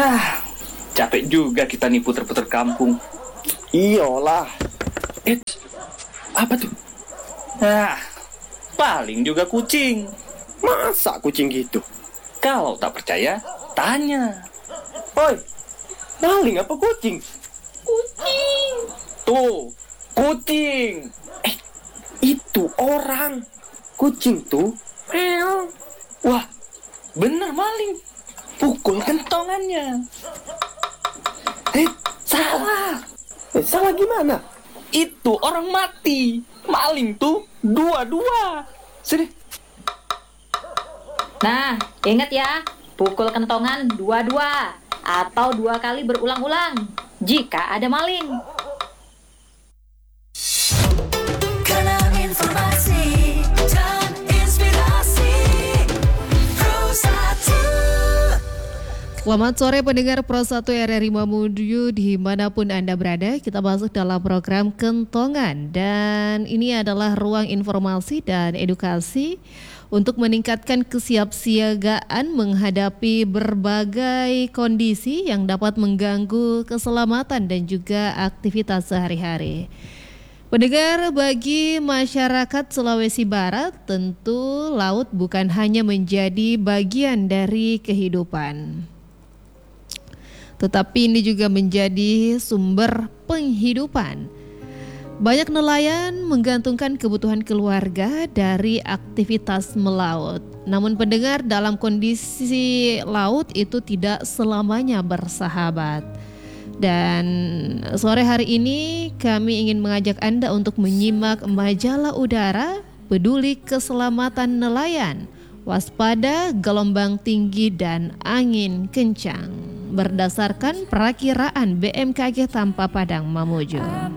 Capek juga kita nih puter-puter kampung. Iyalah. Apa tuh? Paling juga kucing. Masa kucing gitu? Kalau tak percaya, tanya. Oi, maling apa kucing? Kucing. Tuh, kucing. Itu orang. Kucing tuh meow. Wah, bener maling. Pukul kentongannya. Salah. Salah gimana? Itu orang mati. Maling tuh dua-dua. Sini. Nah, ingat ya, pukul kentongan 2-2 atau 2 kali berulang-ulang jika ada maling. Kanal informasi dan inspirasi Pro 1. Selamat sore pendengar Pro 1 RRI Mamuju dimanapun Anda berada. Kita masuk dalam program Kentongan dan ini adalah ruang informasi dan edukasi untuk meningkatkan kesiapsiagaan menghadapi berbagai kondisi yang dapat mengganggu keselamatan dan juga aktivitas sehari-hari. Pendengar, bagi masyarakat Sulawesi Barat, tentu laut bukan hanya menjadi bagian dari kehidupan, tetapi ini juga menjadi sumber penghidupan. Banyak nelayan menggantungkan kebutuhan keluarga dari aktivitas melaut. Namun pendengar, dalam kondisi laut itu tidak selamanya bersahabat. Dan sore hari ini kami ingin mengajak Anda untuk menyimak majalah udara peduli keselamatan nelayan, waspada gelombang tinggi dan angin kencang, berdasarkan perakiraan BMKG Tampa Padang Mamuju.